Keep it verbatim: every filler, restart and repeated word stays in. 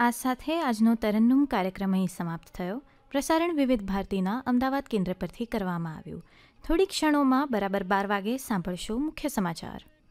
આ સાથે આજનો તરન્નુમ કાર્યક્રમ અહીં સમાપ્ત થયો. પ્રસારણ વિવિધ ભારતીના અમદાવાદ કેન્દ્ર પરથી કરવામાં આવ્યું. થોડી ક્ષણોમાં બરાબર બાર વાગે સાંભળશો મુખ્ય સમાચાર.